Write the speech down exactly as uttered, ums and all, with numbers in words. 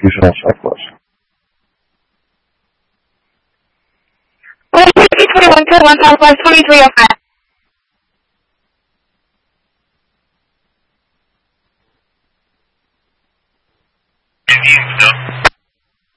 You should ask that question. Well, twenty-one to one thousand twenty-three oh five.